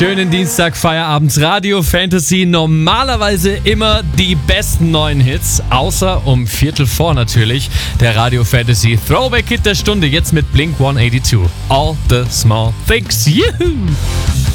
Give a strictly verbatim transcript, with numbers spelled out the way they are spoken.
schönen Dienstag, Feierabends, Radio Fantasy. Normalerweise immer die besten neuen Hits, außer um Viertel vor natürlich. Der Radio Fantasy Throwback Hit der Stunde, jetzt mit Blink one eighty-two. All the Small Things. Juhu!